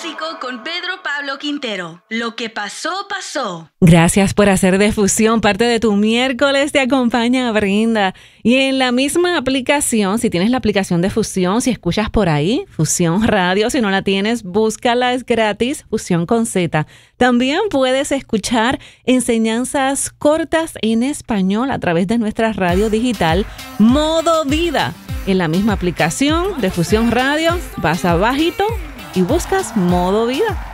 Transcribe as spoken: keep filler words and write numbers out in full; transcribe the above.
Clásico con Pedro Pablo Quintero. Lo que pasó, pasó. Gracias por hacer de Fusión parte de tu miércoles. Te acompaña Brinda. Y en la misma aplicación, si tienes la aplicación de Fusión, si escuchas por ahí, Fusión Radio, si no la tienes, búscala, es gratis, Fusión con Z. También puedes escuchar enseñanzas cortas en español a través de nuestra radio digital Modo Vida. En la misma aplicación de Fusión Radio, vas abajito y buscas Modo Vida.